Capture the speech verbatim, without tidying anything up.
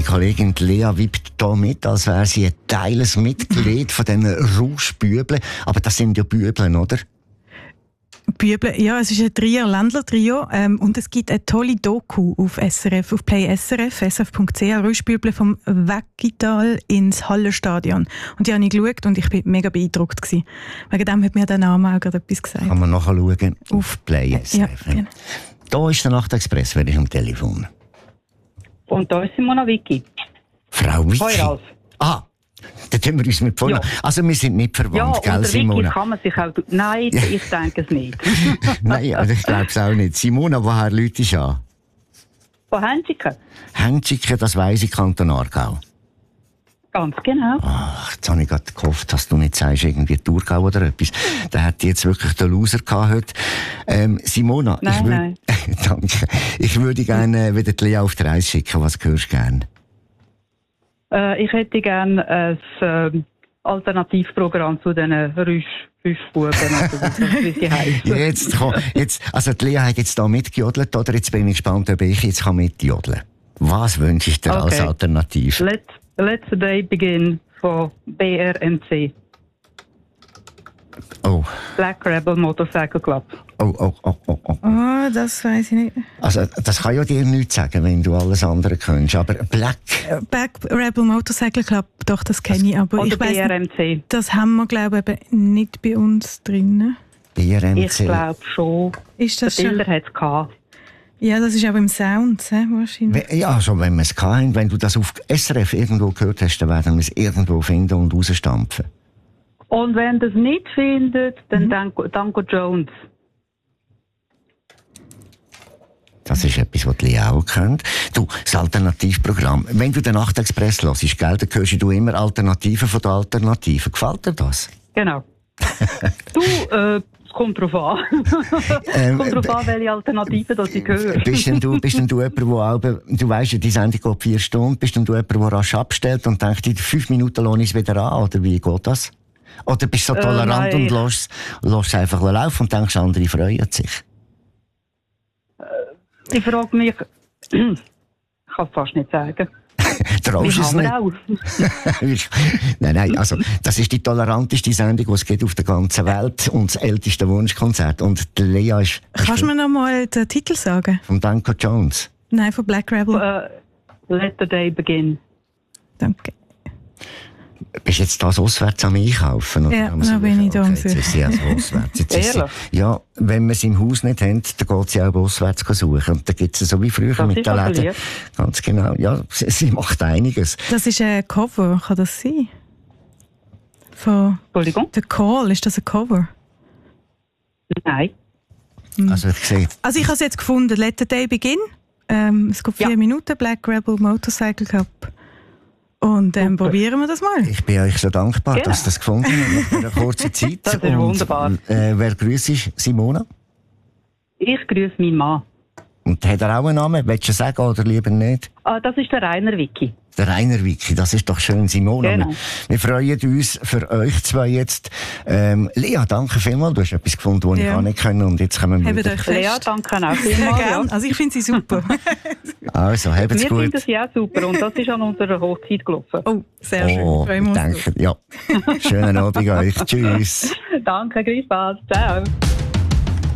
Meine Kollegin Lea wippt hier mit, als wäre sie ein teiles Mitglied von diesen Rauschbübeln. Aber das sind ja Bübeln, oder? Büble, ja, es ist ein Trier, Ländler-Trio ähm, und es gibt eine tolle Doku auf S R F, auf Play S R F, s r f punkt c h, Rauschbüble vom Weggital ins Hallenstadion. Und die habe ich geschaut und ich war mega beeindruckt gewesen. Wegen dem hat mir der Name auch gerade etwas gesagt. Kann man nachschauen auf Play S R F. Ja, genau. Da ist der Nachtexpress, wenn ich am Telefon. Und da ist Simona Vicky. Frau Vicky? Hoi, Ralf. Ah, da tun wir uns mit vorne. Ja. Also wir sind nicht verwandt, ja, gell, Simona? Vicky kann man sich auch... Nein, ich denke es nicht. Nein, also ich glaube es auch nicht. Simona, woher läutest du an? Von Hensiken. Hensiken, das weiss ich, Kanton Aargau. Ganz genau. Ach, jetzt habe ich gerade gehofft, dass du nicht sagst, irgendwie Thurgau oder etwas. Da hätte jetzt wirklich den Loser gehabt heute. Ähm, Simona, nein, ich, würd, nein. danke. Ich würde gerne wieder die Lea auf die Reise schicken. Was hörst du gerne? Äh, ich hätte gerne ein äh, Alternativprogramm zu diesen Rauschbuben, also, wie sie heißen. Jetzt, komm, jetzt, also die Lea hat jetzt da mitgejodelt, oder? Jetzt bin ich gespannt, ob ich jetzt mitjodeln kann. Was wünschst du dir okay. als Alternative? Let, let the day begin von B R M C. Oh. Black Rebel Motorcycle Club. Oh, oh, oh, oh, oh. Oh, das weiss ich nicht. Also, das kann ja dir nichts sagen, wenn du alles andere kennst. Aber Black... Black Rebel Motorcycle Club, doch, das kenne ich. Aber ich weiss B R M C. Nicht, das haben wir, glaube ich, nicht bei uns drin. B R M C? Ich glaube schon. Ist das Der Bilder hat es gehabt. Ja, das ist auch im Sound, he, wahrscheinlich. Ja, schon wenn wir es hatten. Wenn du das auf S R F irgendwo gehört hast, dann werden wir es irgendwo finden und rausstampfen. Und wenn du es nicht findet, dann mhm. Danko Jones. Das ist etwas, was die Lea auch kennt. Du, das Alternativprogramm. Wenn du den Nachtexpress hörst, gell, dann hörst du immer Alternativen von den Alternativen. Gefällt dir das? Genau. du, äh, es kommt drauf an. ähm, kommt drauf an, welche Alternativen das ich höre. Bist denn du, bist denn du jemand, der auch, du weisst ja, die Sendung geht vier Stunden, bist denn du jemand, der rasch abstellt und denkt, in fünf Minuten lohne ich es wieder an, oder wie geht das? Oder bist du so tolerant äh, und lässt es einfach laufen und denkst, andere freuen sich? Äh, ich frage mich, ich kann es fast nicht sagen. Traust du es nicht? nein, nein, also, das ist die toleranteste Sendung, die es gibt auf der ganzen Welt und das älteste Wunschkonzert. Und die Lea ist... Kannst du mir noch mal den Titel sagen? Von Danko Jones. Nein, von Black Rebel. Uh, let the day begin. Danke. Bist du jetzt das auswärts am Einkaufen? Oder ja, da bin ich da. Jetzt ist sie also auswärts. Jetzt ist sie, ja, wenn wir sie im Haus nicht haben, dann geht sie auch auswärts suchen. Und da gibt es so wie früher das mit den Läden. Ganz genau. Ja, sie, sie macht einiges. Das ist ein Cover, kann das sein? Von Entschuldigung? The Call, ist das ein Cover? Nein. Also ich sehe... Also ich habe es jetzt gefunden. Let the day begin. Ähm, es geht vier ja. Minuten. Black Rebel Motorcycle Club. Und dann ähm, probieren wir das mal. Ich bin euch so dankbar, genau. dass ihr das gefunden habt nach einer kurzen Zeit. Das ist und, wunderbar. Äh, wer grüßt Simona? Ich grüße meinen Mann. Und hat er auch einen Namen? Willst du sagen oder lieber nicht? Ah, das ist der Rainer Vicky. Der Rainer Vicky, das ist doch schön, Simona. Genau. Wir, wir freuen uns für euch zwei jetzt. Ähm, Lea, danke vielmals. Du hast etwas gefunden, das ja. ich auch nicht können. Und jetzt kommen wir wieder. Lea, danke auch vielmals. Ja. Also ich finde sie super. Also, habt's wir gut. Wir finden sie auch super und das ist an unserer Hochzeit gelaufen. Oh, sehr schön. Oh, danke. Ja. Schönen Abend euch. Tschüss. Danke, gleichfalls. Ciao.